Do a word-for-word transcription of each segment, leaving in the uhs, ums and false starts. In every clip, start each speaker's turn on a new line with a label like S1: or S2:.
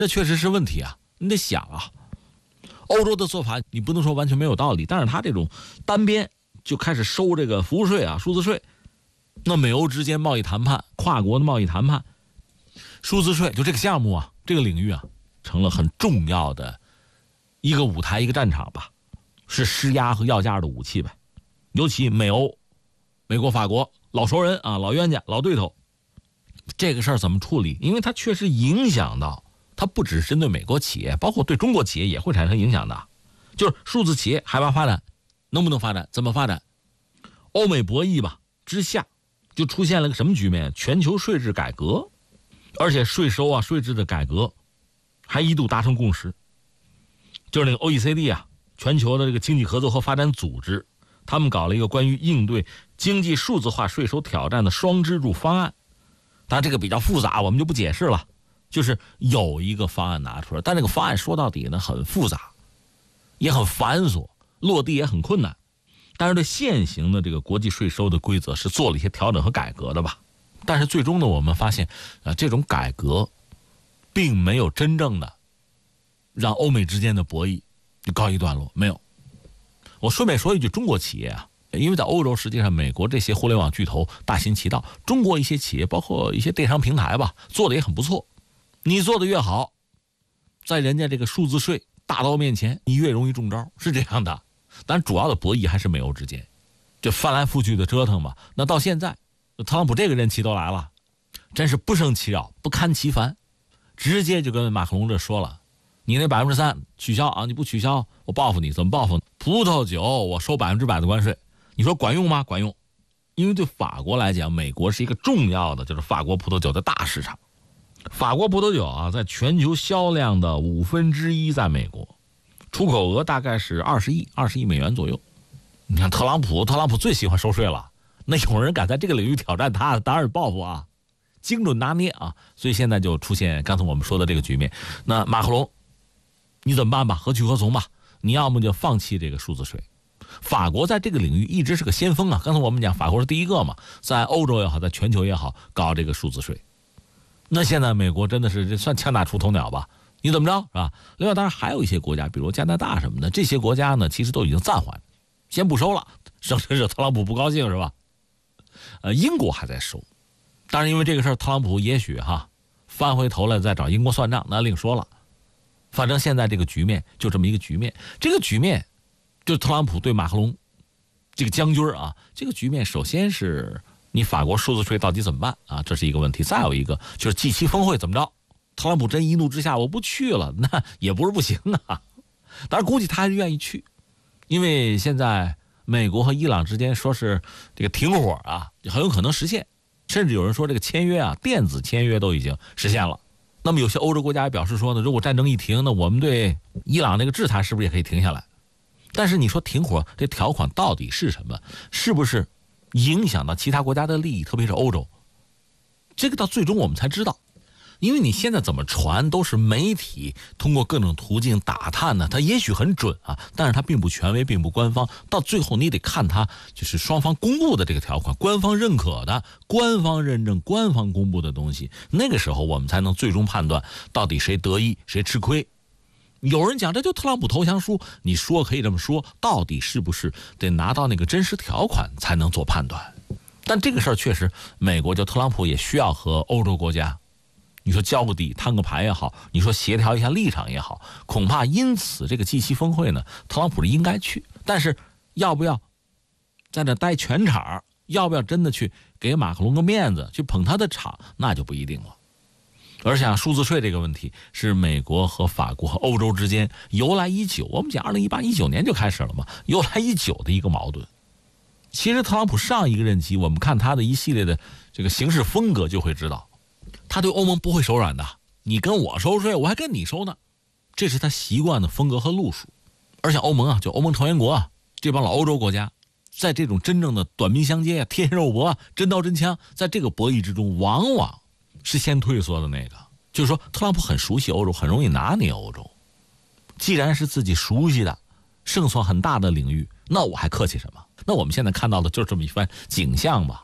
S1: 这确实是问题啊！你得想啊，欧洲的做法你不能说完全没有道理，但是他这种单边就开始收这个服务税啊、数字税，那美欧之间贸易谈判、跨国的贸易谈判，数字税就这个项目啊，这个领域啊，成了很重要的一个舞台、一个战场吧，是施压和要价的武器呗。尤其美欧、美国、法国老熟人啊、老冤家、老对头，这个事儿怎么处理？因为它确实影响到。它不只是针对美国企业，包括对中国企业也会产生影响的。就是数字企业害怕发展，能不能发展？怎么发展？欧美博弈吧之下，就出现了个什么局面？全球税制改革，而且税收啊、税制的改革，还一度达成共识。就是那个 O E C D 啊，全球的这个经济合作和发展组织，他们搞了一个关于应对经济数字化税收挑战的双支柱方案。当然这个比较复杂，我们就不解释了。就是有一个方案拿出来，但这个方案说到底呢很复杂，也很繁琐，落地也很困难。但是对现行的这个国际税收的规则是做了一些调整和改革的吧。但是最终呢，我们发现啊，这种改革并没有真正的让欧美之间的博弈就告一段落，没有。我顺便说一句，中国企业啊，因为在欧洲，实际上美国这些互联网巨头大行其道，中国一些企业，包括一些电商平台吧，做的也很不错。你做的越好，在人家这个数字税大刀面前，你越容易中招，是这样的。但主要的博弈还是美欧之间，这翻来覆去的折腾吧。那到现在，特朗普这个任期都来了，真是不胜其扰，不堪其烦，直接就跟马克龙这说了：“你那百分之三取消啊！你不取消，我报复你。怎么报复？葡萄酒我收百分之百的关税。你说管用吗？管用，因为对法国来讲，美国是一个重要的，就是法国葡萄酒的大市场。”法国葡萄酒啊，在全球销量的五分之一在美国，出口额大概是二十亿、二十亿美元左右。你看特朗普，特朗普最喜欢收税了。那有人敢在这个领域挑战他，当然报复啊，精准拿捏啊。所以现在就出现刚才我们说的这个局面。那马克龙，你怎么办吧？何去何从吧？你要么就放弃这个数字税。法国在这个领域一直是个先锋啊。刚才我们讲，法国是第一个嘛，在欧洲也好，在全球也好，搞这个数字税。那现在美国真的是这算枪打出头鸟吧？你怎么着是吧？另外，当然还有一些国家，比如加拿大什么的，这些国家呢，其实都已经暂缓，先不收了，省得惹特朗普不高兴是吧？呃，英国还在收，当然因为这个事儿，特朗普也许哈翻回头来再找英国算账，那另说了。反正现在这个局面就这么一个局面，这个局面就特朗普对马克龙这个将军啊，这个局面首先是。你法国数字税到底怎么办啊？这是一个问题。再有一个就是 G 七 峰会怎么着？特朗普真一怒之下我不去了，那也不是不行啊。当然估计他还是愿意去，因为现在美国和伊朗之间说是这个停火啊，很有可能实现。甚至有人说这个签约啊，电子签约都已经实现了。那么有些欧洲国家也表示说呢，如果战争一停，那我们对伊朗这个制裁是不是也可以停下来？但是你说停火这条款到底是什么？是不是？影响到其他国家的利益，特别是欧洲，这个到最终我们才知道。因为你现在怎么传都是媒体通过各种途径打探呢，它也许很准啊，但是它并不权威，并不官方。到最后你得看它就是双方公布的这个条款，官方认可的、官方认证、官方公布的东西，那个时候我们才能最终判断到底谁得益谁吃亏。有人讲这就特朗普投降书，你说可以这么说，到底是不是得拿到那个真实条款才能做判断？但这个事儿确实，美国就特朗普也需要和欧洲国家，你说交个底、摊个牌也好，你说协调一下立场也好，恐怕因此这个 G 七 峰会呢，特朗普是应该去，但是要不要在那待全场，要不要真的去给马克龙个面子，去捧他的场，那就不一定了。而且数字税这个问题是美国和法国和欧洲之间由来已久，我们讲二零一八一九年就开始了嘛，由来已久的一个矛盾。其实特朗普上一个任期，我们看他的一系列的这个行事风格就会知道，他对欧盟不会手软的。你跟我收税，我还跟你收呢，这是他习惯的风格和路数。而且欧盟啊，就欧盟成员国啊，这帮老欧洲国家，在这种真正的短兵相接啊、贴身肉搏啊、真刀真枪，在这个博弈之中，往往是先退缩的那个。就是说特朗普很熟悉欧洲，很容易拿捏欧洲。既然是自己熟悉的胜算很大的领域，那我还客气什么？那我们现在看到的就是这么一番景象吧。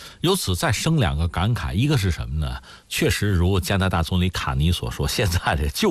S1: 由此再生两个感慨，一个是什么呢？确实如加拿大总理卡尼所说，现在的就